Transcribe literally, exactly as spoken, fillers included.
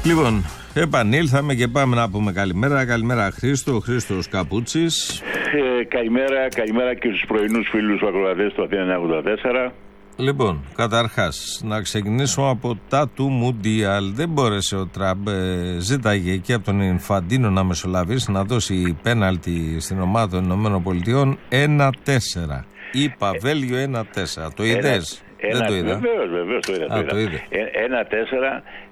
Λοιπόν, επανήλθαμε και πάμε να πούμε καλημέρα. Καλημέρα Χρήστο, ο Χρήστος Καπούτσης. Ε, καλημέρα, καλημέρα και στους πρωινούς φίλους του ακροατές του Αθήνα εννιακόσια ογδόντα τέσσερα. Λοιπόν, καταρχάς, να ξεκινήσουμε από τα του Μουντιάλ. Δεν μπόρεσε ο Τραμπ, ε, ζήταγε εκεί από τον Ινφαντίνο να μεσολαβήσει, να δώσει πέναλτι στην ομάδα των Ηνωμένων Πολιτειών ένα τέσσερα. Είπα Βέλγιο ένα τέσσερα. Το είδες? Ένα, Δεν το είδα. Βεβαίως, βεβαίως το είδα. Α, το είδα. ένα τέσσερα